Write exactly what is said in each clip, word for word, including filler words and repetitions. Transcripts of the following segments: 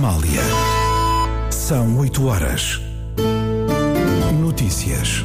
Amália. São oito horas. Notícias.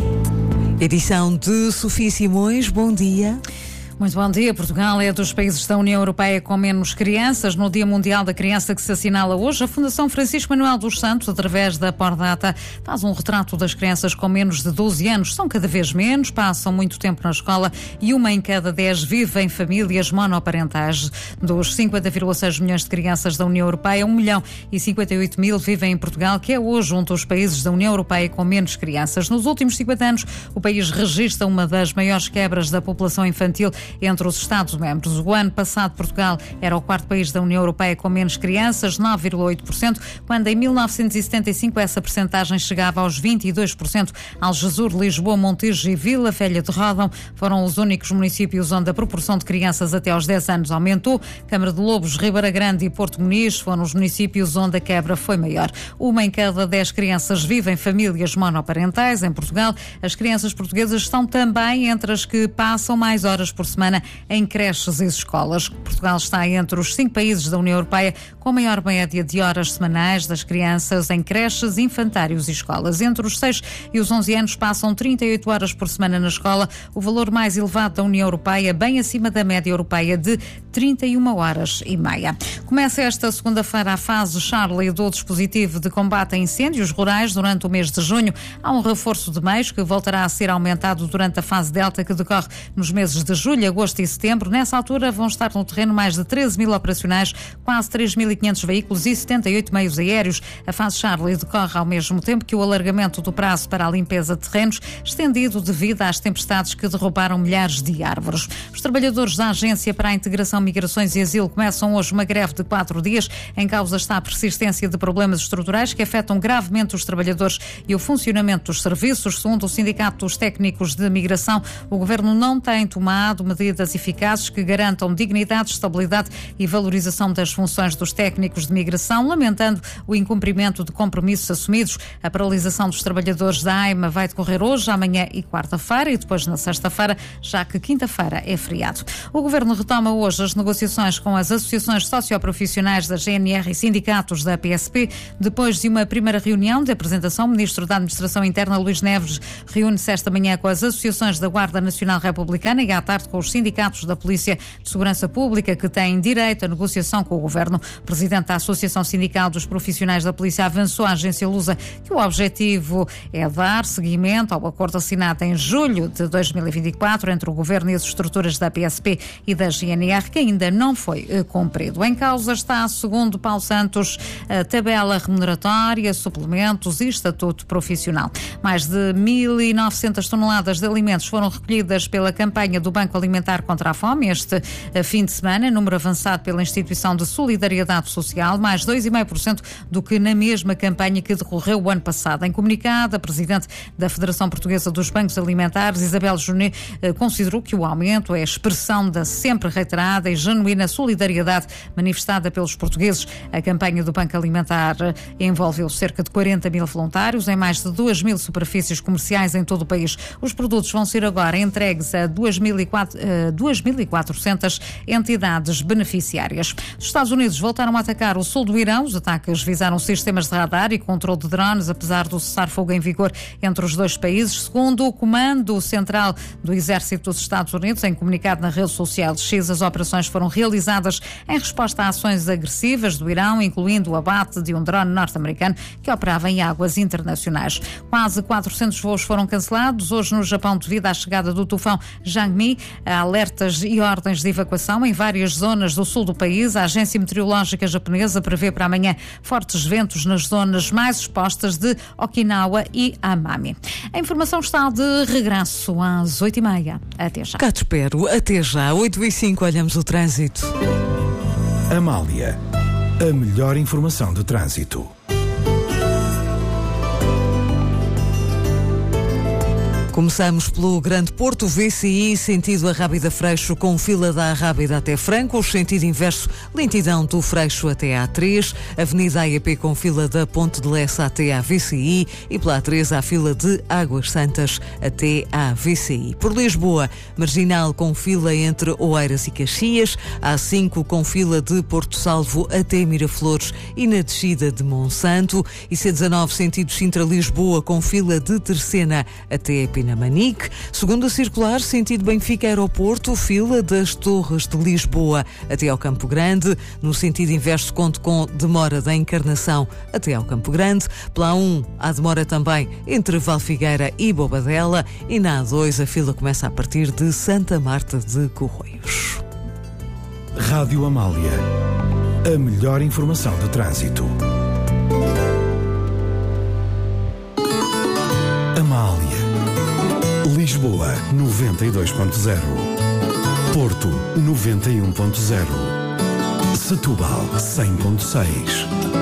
Edição de Sofia Simões. Bom dia. Muito bom dia. Portugal é dos países da União Europeia com menos crianças. No Dia Mundial da Criança que se assinala hoje, a Fundação Francisco Manuel dos Santos, através da Pordata, faz um retrato das crianças com menos de doze anos. São cada vez menos, passam muito tempo na escola e uma em cada dez vive em famílias monoparentais. Dos cinquenta vírgula seis milhões de crianças da União Europeia, um milhão e cinquenta e oito mil vivem em Portugal, que é hoje um dos países da União Europeia com menos crianças. Nos últimos cinquenta anos, o país registra uma das maiores quebras da população infantil entre os Estados-membros. O ano passado, Portugal era o quarto país da União Europeia com menos crianças, nove vírgula oito por cento, quando em mil novecentos e setenta e cinco essa percentagem chegava aos vinte e dois por cento. Algesur, Lisboa, Montijo e Vila Velha de Ródão foram os únicos municípios onde a proporção de crianças até aos dez anos aumentou. Câmara de Lobos, Ribeira Grande e Porto Muniz foram os municípios onde a quebra foi maior. Uma em cada dez crianças vive em famílias monoparentais. Em Portugal, as crianças portuguesas estão também entre as que passam mais horas por semana em creches e escolas. Portugal está entre os cinco países da União Europeia com a maior média de horas semanais das crianças em creches, infantários e escolas. Entre os seis e os onze anos passam trinta e oito horas por semana na escola, o valor mais elevado da União Europeia, bem acima da média europeia de trinta e uma horas e meia. Começa esta segunda-feira a fase Charlie do dispositivo de combate a incêndios rurais durante o mês de junho. Há um reforço de meios que voltará a ser aumentado durante a fase Delta, que decorre nos meses de julho, agosto e setembro. Nessa altura vão estar no terreno mais de treze mil operacionais, quase três mil e quinhentos veículos e setenta e oito meios aéreos. A fase Charlie decorre ao mesmo tempo que o alargamento do prazo para a limpeza de terrenos, estendido devido às tempestades que derrubaram milhares de árvores. Os trabalhadores da Agência para a Integração, Migrações e Asilo começam hoje uma greve de quatro dias. Em causa está a persistência de problemas estruturais que afetam gravemente os trabalhadores e o funcionamento dos serviços. Segundo o Sindicato dos Técnicos de Migração, o Governo não tem tomado medidas eficazes que garantam dignidade, estabilidade e valorização das funções dos técnicos de migração, lamentando o incumprimento de compromissos assumidos. A paralisação dos trabalhadores da AIMA vai decorrer hoje, amanhã e quarta-feira e depois na sexta-feira, já que quinta-feira é feriado. O Governo retoma hoje as negociações com as associações socioprofissionais da G N R e sindicatos da P S P. Depois de uma primeira reunião de apresentação, o Ministro da Administração Interna, Luís Neves, reúne-se esta manhã com as associações da Guarda Nacional Republicana e à tarde com os sindicatos da Polícia de Segurança Pública, que têm direito à negociação com o Governo. O Presidente da Associação Sindical dos Profissionais da Polícia avançou à agência Lusa que o objetivo é dar seguimento ao acordo assinado em julho de dois mil e vinte e quatro entre o Governo e as estruturas da P S P e da G N R, que ainda não foi eh, cumprido. Em causa está, segundo Paulo Santos, a tabela remuneratória, suplementos e estatuto profissional. Mais de mil e novecentas toneladas de alimentos foram recolhidas pela campanha do Banco Alimentar contra a Fome este fim de semana, número avançado pela Instituição de Solidariedade Social, mais dois vírgula cinco por cento do que na mesma campanha que decorreu o ano passado. Em comunicado, a Presidente da Federação Portuguesa dos Bancos Alimentares, Isabel Junet, considerou que o aumento é expressão da sempre reiterada e genuína solidariedade manifestada pelos portugueses. A campanha do Banco Alimentar envolveu cerca de quarenta mil voluntários em mais de duas mil superfícies comerciais em todo o país. Os produtos vão ser agora entregues a duas mil e quatrocentas entidades beneficiárias. Os Estados Unidos voltaram a atacar o sul do Irão. Os ataques visaram sistemas de radar e controle de drones, apesar do cessar-fogo em vigor entre os dois países. Segundo o Comando Central do Exército dos Estados Unidos, em comunicado na rede social X, as operações foram realizadas em resposta a ações agressivas do Irão, incluindo o abate de um drone norte-americano que operava em águas internacionais. Quase quatrocentos voos foram cancelados hoje no Japão devido à chegada do tufão Jangmi. Há alertas e ordens de evacuação em várias zonas do sul do país. A Agência Meteorológica Japonesa prevê para amanhã fortes ventos nas zonas mais expostas de Okinawa e Amami. A informação está de regresso às oito e meia. Até já. Cá te espero. Até já. oito e cinco, olhamos o trânsito. Amália, a melhor informação de trânsito. Começamos pelo Grande Porto, V C I, sentido Arrábida Freixo, com fila da Arrábida até Francos, sentido inverso, lentidão do Freixo até A três, Avenida A E P com fila da Ponte de Lessa até à V C I e pela A três há fila de Águas Santas até à V C I. Por Lisboa, Marginal com fila entre Oeiras e Caxias, A cinco com fila de Porto Salvo até Miraflores e na descida de Monsanto e C dezanove sentido Sintra-Lisboa com fila de Terceira até Pinamanique. Segunda circular, sentido Benfica Aeroporto, fila das Torres de Lisboa até ao Campo Grande. No sentido inverso, conto com demora da Encarnação até ao Campo Grande. Pela A um, há demora também entre Valfigueira e Bobadela. E na A dois, a fila começa a partir de Santa Marta de Corroios. Rádio Amália. A melhor informação de trânsito. Amália. Lisboa, noventa e dois ponto zero. Porto, noventa e um ponto zero. Setúbal, cem ponto seis.